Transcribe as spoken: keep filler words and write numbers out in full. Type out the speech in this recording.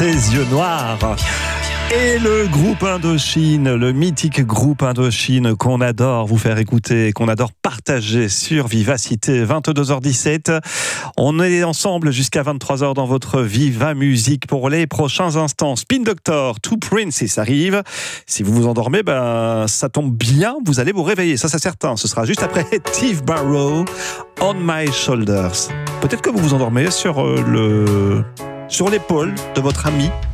tes yeux noirs. Et le groupe Indochine, le mythique groupe Indochine qu'on adore vous faire écouter, qu'on adore partager sur Vivacité, vingt-deux heures dix-sept. On est ensemble jusqu'à vingt-trois heures dans votre Viva Musique pour les prochains instants. Spin Doctor, Two Princes arrive. Si vous vous endormez, ben, ça tombe bien, vous allez vous réveiller, ça c'est certain. Ce sera juste après Steve Barrow, On My Shoulders. Peut-être que vous vous endormez sur, euh, le... sur l'épaule de votre ami